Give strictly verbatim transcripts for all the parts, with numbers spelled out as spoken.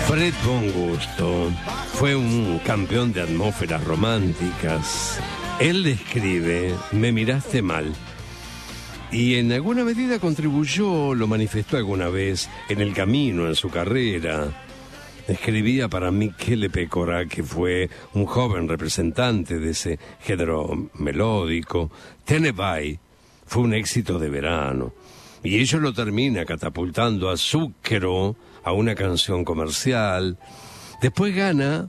Fred Von Gusto fue un campeón de atmósferas románticas. Él describe Me miraste mal y en alguna medida contribuyó, lo manifestó alguna vez en el camino, en su carrera. Escribía para Michele Pecora, que fue un joven representante de ese género melódico. Te ne vai fue un éxito de verano y ello lo termina catapultando a Zucchero a una canción comercial. Después gana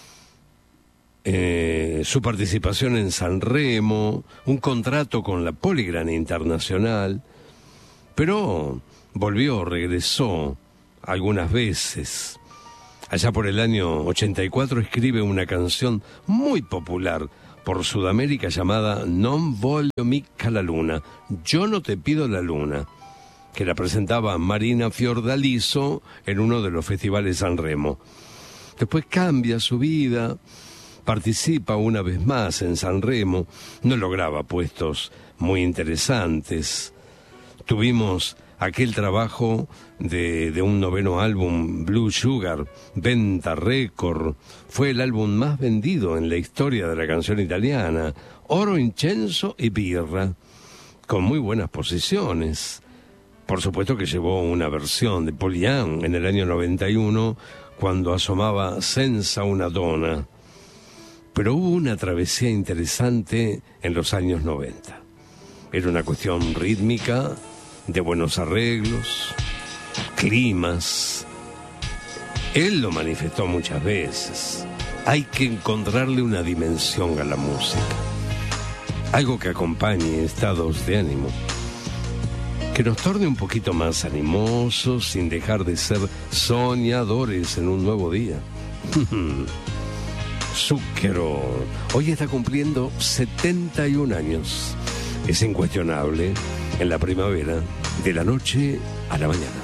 eh, su participación en Sanremo, un contrato con la Polygram Internacional, pero volvió, regresó algunas veces. Allá por el año ochenta y cuatro escribe una canción muy popular por Sudamérica llamada Non voglio mica la luna, Yo no te pido la luna, que la presentaba Marina Fiordaliso en uno de los festivales Sanremo. Después cambia su vida, participa una vez más en Sanremo, no lograba puestos muy interesantes. Tuvimos aquel trabajo de, de un noveno álbum, Blue Sugar, venta récord, fue el álbum más vendido en la historia de la canción italiana, Oro Incenso y Birra, con muy buenas posiciones. Por supuesto que llevó una versión de Paul Young en el año noventa y uno, cuando asomaba Senza una donna. Pero hubo una travesía interesante en los años noventa. Era una cuestión rítmica, de buenos arreglos, climas. Él lo manifestó muchas veces. Hay que encontrarle una dimensión a la música, algo que acompañe estados de ánimo, que nos torne un poquito más animosos sin dejar de ser soñadores en un nuevo día. Zucchero hoy está cumpliendo setenta y un años. Es incuestionable en la primavera, de la noche a la mañana.